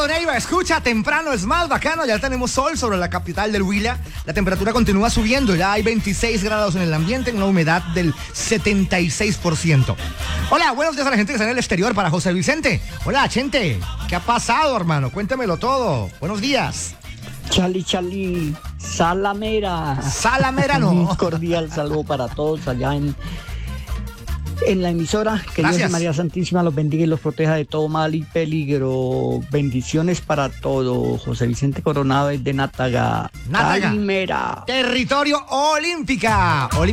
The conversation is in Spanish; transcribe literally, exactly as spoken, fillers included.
Ricardo Neiva, escucha, temprano es más bacano, ya tenemos sol sobre la capital del Huila, la temperatura continúa subiendo, ya hay veintiséis grados en el ambiente, una humedad del setenta y seis por ciento. Hola, buenos días a la gente que está en el exterior, para José Vicente. Hola, gente, ¿qué ha pasado, hermano? Cuéntemelo todo, buenos días. Chali, chali, salamera. Salamera no. Un cordial saludo para todos allá en... en la emisora, que Gracias. Dios y María Santísima los bendiga y los proteja de todo mal y peligro. Bendiciones para todo. José Vicente Coronado desde Nátaga. Nátaga. Calimera. Territorio olímpica. Olímpica.